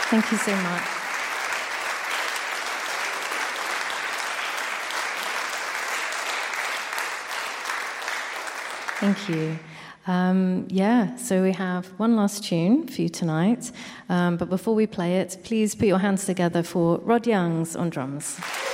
Thank you so much. Thank you. So we have one last tune for you tonight. But before we play it, please put your hands together for Rod Youngs on drums.